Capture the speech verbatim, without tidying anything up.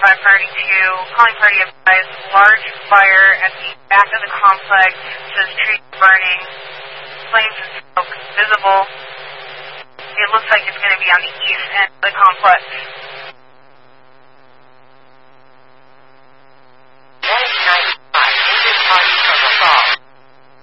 five priority two, calling party advised, large fire at the back of the complex, says trees burning, flames and smoke visible. It looks like it's going to be on the east end of the complex.